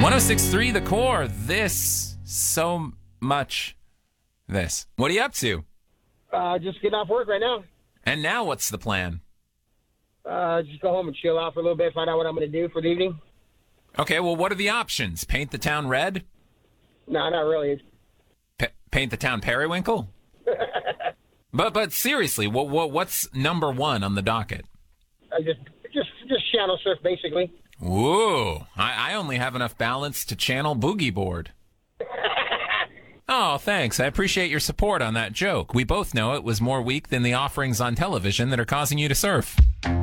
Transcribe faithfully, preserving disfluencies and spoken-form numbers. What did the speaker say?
one oh six point three The Core. This, so much this. What are you up to? Uh, just getting off work right now. And now what's the plan? Uh, just go home and chill out for a little bit, find out what I'm going to do for the evening. Okay, well, what are the options? Paint the town red? No, not really. P- paint the town periwinkle? but but seriously, what what what's number one on the docket? I just just just channel surf, basically. Whoa, I, I only have enough balance to channel boogie board. Oh, thanks. I appreciate your support on that joke. We both know it was more weak than the offerings on television that are causing you to surf.